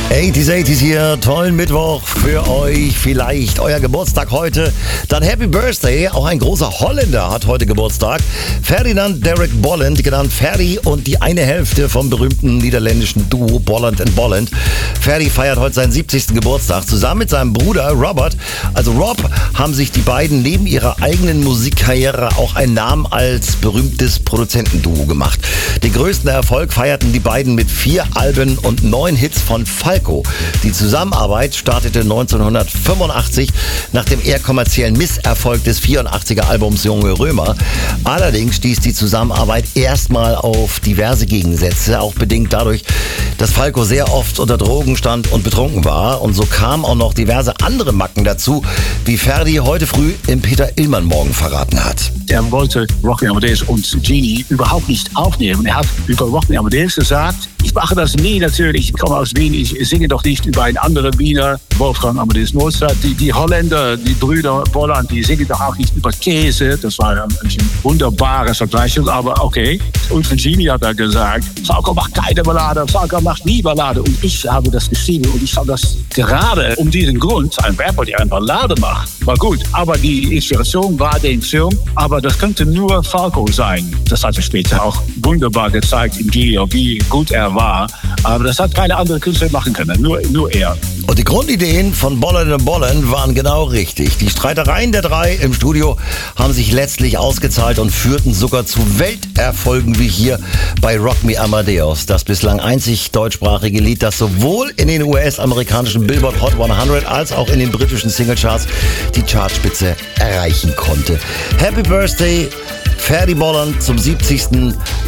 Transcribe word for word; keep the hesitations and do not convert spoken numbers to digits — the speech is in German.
achtziger, achtziger hier, tollen Mittwoch für euch, vielleicht euer Geburtstag heute. Dann Happy Birthday, auch ein großer Holländer hat heute Geburtstag. Ferdinand Derek Bolland, genannt Ferdy und die eine Hälfte vom berühmten niederländischen Duo Bolland and Bolland. Ferdy feiert heute seinen siebzigsten Geburtstag. Zusammen mit seinem Bruder Robert, also Rob, haben sich die beiden neben ihrer eigenen Musikkarriere auch einen Namen als berühmtes Produzentenduo gemacht. Den größten Erfolg feierten die beiden mit vier Alben und neun Hits von Falco. Die Zusammenarbeit startete neunzehnhundertfünfundachtzig nach dem eher kommerziellen Misserfolg des vierundachtziger Albums Junge Römer. Allerdings stieß die Zusammenarbeit erstmal auf diverse Gegensätze, auch bedingt dadurch, dass Falco sehr oft unter Drogen stand und betrunken war. Und so kamen auch noch diverse andere Macken dazu, wie Ferdy heute früh im Peter Illmann Morgen verraten hat. Er wollte Rocky Amadeus und Genie überhaupt nicht aufnehmen. Er hat über Rocky Amadeus gesagt, ich mache das nie natürlich, ich komme aus Wien, ich singe doch nicht über einen anderen Wiener, Wolfgang Amadeus Mozart. Die, die Holländer, die Brüder Bolland, die singen doch auch nicht über Käse. Das war eine wunderbare Vergleichung, aber okay. Und von Genie hat er gesagt, Falco macht keine Ballade, Falco macht nie Ballade. Und ich habe das geschrieben und ich fand das gerade um diesen Grund, ein Rapper, der eine Ballade macht, war gut. Aber die Inspiration war den Film, aber das könnte nur Falco sein. Das hat er später auch wunderbar gezeigt im Video, wie gut er war. Aber das hat keine andere Künstler machen können, nur, nur er. Und die Grundideen von Bolland and Bolland waren genau richtig. Die Streitereien der drei im Studio haben sich letztlich ausgezahlt und führten sogar zu Welterfolgen wie hier bei Rock Me Amadeus. Das bislang einzig deutschsprachige Lied, das sowohl in den U S-amerikanischen Billboard Hot hundert als auch in den britischen Singlecharts die Chartspitze erreichen konnte. Happy Birthday, Ferdy Bolland zum siebzigsten